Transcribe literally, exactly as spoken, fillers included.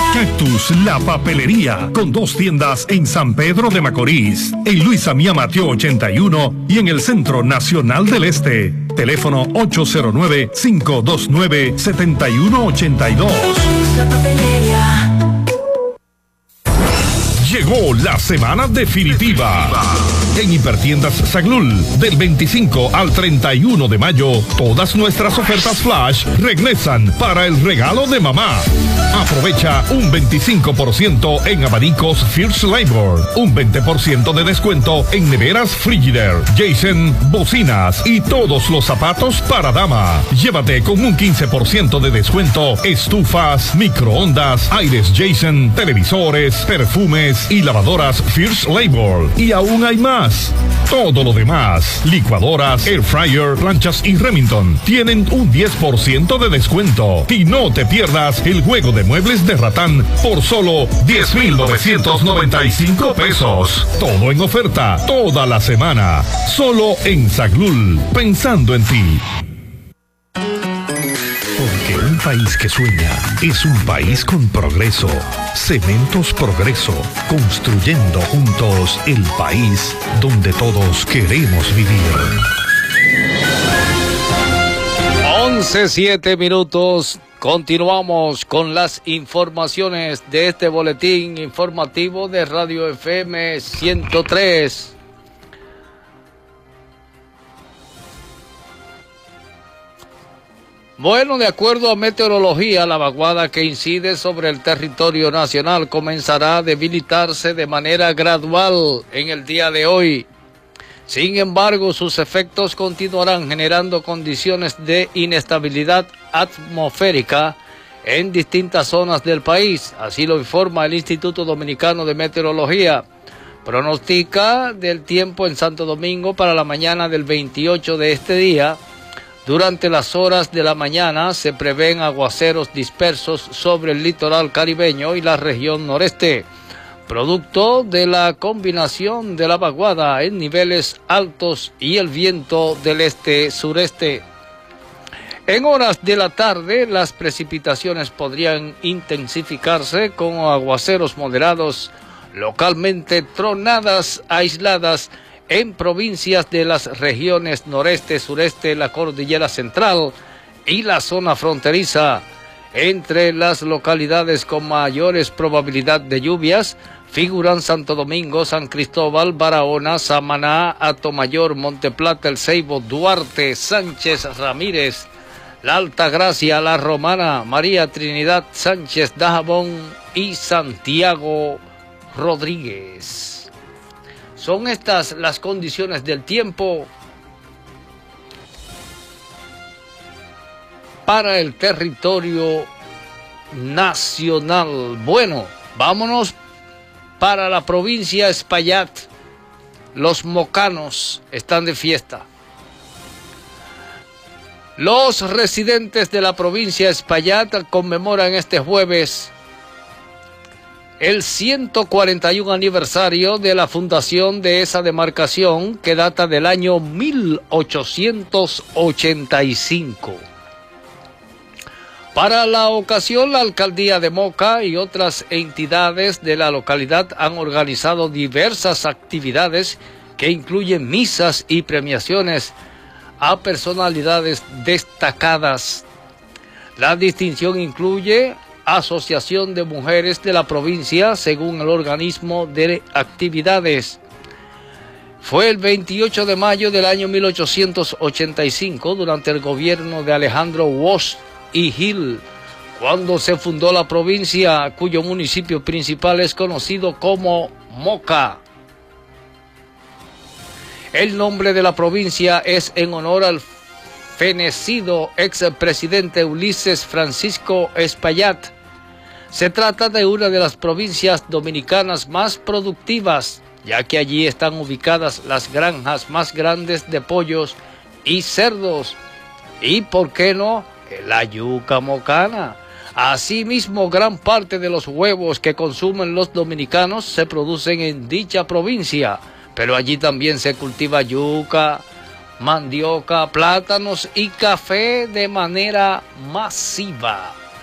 Cactus, la papelería, con dos tiendas en San Pedro de Macorís, en Luis Amía Mateo ochenta y uno y en el Centro Nacional del Este. Teléfono ocho cero nueve, cinco dos nueve, siete uno ocho dos. La papelería. Llegó la semana definitiva. En Hipertiendas Saglul, del veinticinco al treinta y uno de mayo, todas nuestras ofertas flash regresan para el regalo de mamá. Aprovecha un veinticinco por ciento en abanicos First Labor, un veinte por ciento de descuento en neveras Frigidaire, Jason, bocinas y todos los zapatos para dama. Llévate con un quince por ciento de descuento estufas, microondas, aires Jason, televisores, perfumes y lavadoras First Labor. Y aún hay más. Todo lo demás, licuadoras, air fryer, planchas y Remington, tienen un diez por ciento de descuento. Y no te pierdas el juego de muebles de Ratán por solo diez mil novecientos noventa y cinco pesos. Todo en oferta, toda la semana. Solo en Saglul, pensando en ti. Porque un país que sueña es un país con progreso. Cementos Progreso, construyendo juntos el país donde todos queremos vivir. once, siete minutos. Continuamos con las informaciones de este boletín informativo de Radio F M ciento tres. Bueno, de acuerdo a meteorología, la vaguada que incide sobre el territorio nacional comenzará a debilitarse de manera gradual en el día de hoy. Sin embargo, sus efectos continuarán generando condiciones de inestabilidad atmosférica en distintas zonas del país. Así lo informa el Instituto Dominicano de Meteorología. Pronostica del tiempo en Santo Domingo para la mañana del veintiocho de este día. Durante las horas de la mañana se prevén aguaceros dispersos sobre el litoral caribeño y la región noreste, producto de la combinación de la vaguada en niveles altos y el viento del este-sureste. En horas de la tarde, las precipitaciones podrían intensificarse con aguaceros moderados, localmente tronadas aisladas, en provincias de las regiones noreste, sureste, la cordillera central y la zona fronteriza. Entre las localidades con mayores probabilidad de lluvias figuran Santo Domingo, San Cristóbal, Barahona, Samaná, Atomayor, Monteplata, El Ceibo, Duarte, Sánchez Ramírez, La Altagracia, La Romana, María Trinidad Sánchez Dajabón y Santiago Rodríguez. Son estas las condiciones del tiempo para el territorio nacional. Bueno, vámonos para la provincia Espaillat. Los mocanos están de fiesta. Los residentes de la provincia Espaillat conmemoran este jueves el ciento cuarenta y uno aniversario de la fundación de esa demarcación, que data del año mil ochocientos ochenta y cinco. Para la ocasión, la alcaldía de Moca y otras entidades de la localidad han organizado diversas actividades que incluyen misas y premiaciones a personalidades destacadas. La distinción incluye Asociación de Mujeres de la Provincia, según el organismo de actividades. Fue el veintiocho de mayo del año mil ochocientos ochenta y cinco, durante el gobierno de Alejandro Walsh y Gil, cuando se fundó la provincia, cuyo municipio principal es conocido como Moca. El nombre de la provincia es en honor al fenecido expresidente Ulises Francisco Espaillat. Se trata de una de las provincias dominicanas más productivas, ya que allí están ubicadas las granjas más grandes de pollos y cerdos. Y, ¿por qué no?, la yuca mocana. Asimismo, gran parte de los huevos que consumen los dominicanos se producen en dicha provincia, pero allí también se cultiva yuca, mandioca, plátanos y café de manera masiva.